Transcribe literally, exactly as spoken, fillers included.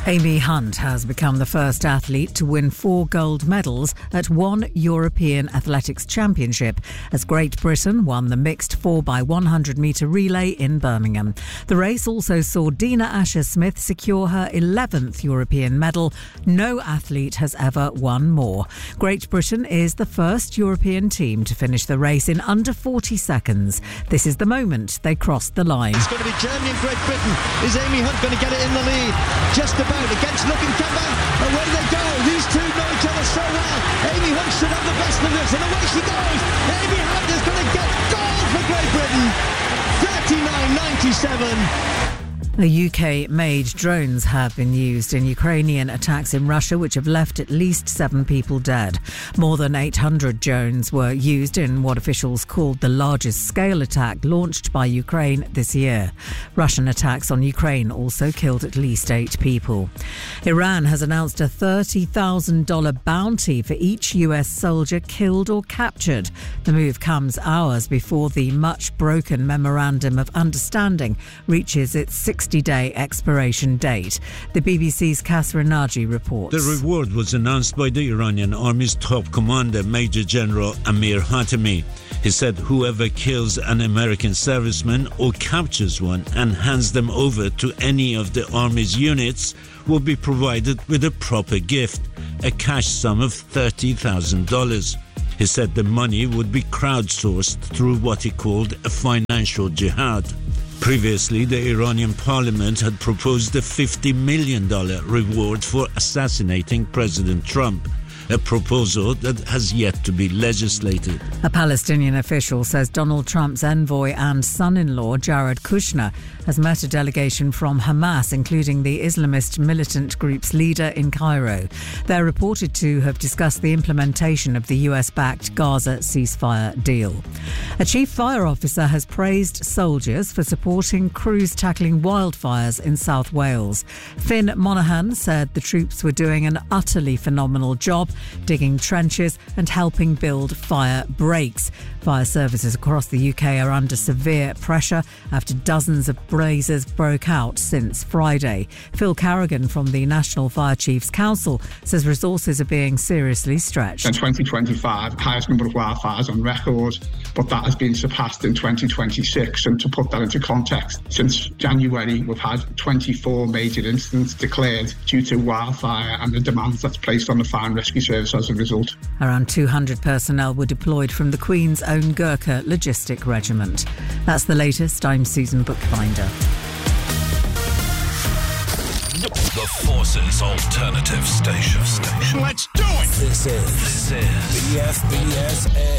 Amy Hunt has become the first athlete to win four gold medals at one European Athletics Championship as Great Britain won the mixed four by one hundred metre relay in Birmingham. The race also saw Dina Asher-Smith secure her eleventh European medal. No athlete has ever won more. Great Britain is the first European team to finish the race in under forty seconds. This is the moment they crossed the line. It's going to be Germany and Great Britain. Is Amy Hunt going to get it in the lead? Just about. Against looking Kemba, away they go. These two know each other so well. Amy Hunt should have the best of this, and away she goes. Amy Hunt is going to get gold for Great Britain. thirty-nine ninety-seven. The U K-made drones have been used in Ukrainian attacks in Russia, which have left at least seven people dead. More than eight hundred drones were used in what officials called the largest scale attack launched by Ukraine this year. Russian attacks on Ukraine also killed at least eight people. Iran has announced a thirty thousand dollars bounty for each U S soldier killed or captured. The move comes hours before the much-broken Memorandum of Understanding reaches its sixty-day expiration date. The B B C's Kasra Naji reports. The reward was announced by the Iranian Army's top commander, Major General Amir Hatami. He said whoever kills an American serviceman or captures one and hands them over to any of the Army's units will be provided with a proper gift, a cash sum of thirty thousand dollars. He said the money would be crowdsourced through what he called a financial jihad. Previously, the Iranian parliament had proposed a fifty million dollars reward for assassinating President Trump, a proposal that has yet to be legislated. A Palestinian official says Donald Trump's envoy and son-in-law, Jared Kushner, has met a delegation from Hamas, including the Islamist militant group's leader in Cairo. They're reported to have discussed the implementation of the U S-backed Gaza ceasefire deal. A chief fire officer has praised soldiers for supporting crews tackling wildfires in South Wales. Finn Monaghan said the troops were doing an utterly phenomenal job, digging trenches and helping build fire breaks. Fire services across the U K are under severe pressure after dozens of blazes broke out since Friday. Phil Carrigan from the National Fire Chiefs Council says resources are being seriously stretched. In twenty twenty-five, the highest number of wildfires on record, but that has been surpassed in twenty twenty-six. And to put that into context, since January, we've had twenty-four major incidents declared due to wildfire and the demands that's placed on the fire and rescue service as a result. Around two hundred personnel were deployed from the Queen's own Gurkha Logistic Regiment. That's the latest. I'm Susan Bookbinder. The Forces Alternative Station. Let's do it! This is, this is B F B S A.